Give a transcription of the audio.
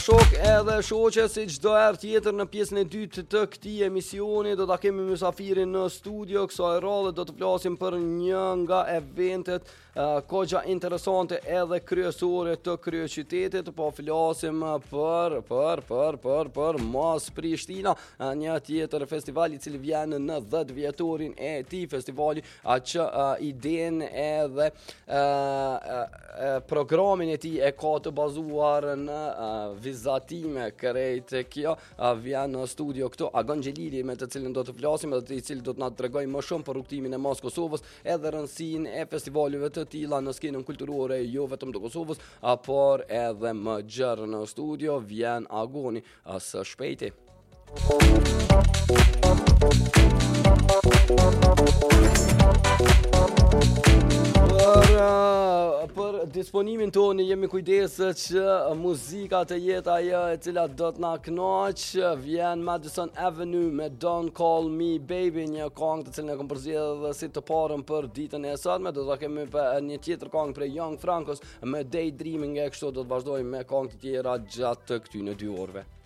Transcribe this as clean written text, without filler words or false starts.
Shok edhe shoqe, si çdo herë tjetër në pjesën e dytë të këtij emisioni do ta kemi mysafirin në studio. Kësaj radhe do të flasim për një nga eventet kogja interesante edhe kryesore të kryeqytetit, po flasim për Mos Prishtina, një tjetër festival I cili vjen në 10 vjetorin e tij, festivali që idenë edhe programin e tij e ka të bazuar në vizatime krejt kjo vjen në studio këtu Agon Xhelili, me të cilin do të flasim edhe I cili do të na tregojë më shumë për rrugtimin e Mos Kosovës edhe rëndësinë e festivalive të tilla në skenën kulturore jo vetëm të Kosovës, por edhe më gjerë. Në studio vjen Agoni së shpejti. Për disponimin tonë jemi kujdesë që muzika të jetë ajo e cila do të na kënaq. Vjen Madison Avenue me Don't Call Me Baby, një këngë të cilën e kam përzgjedhur si të parën për ditën e sotme. Do ta kemi një tjetër këngë për Young Francos me Daydreaming, e kështu do të vazhdojmë me këngë të tjera gjatë këtyre 2 orëve.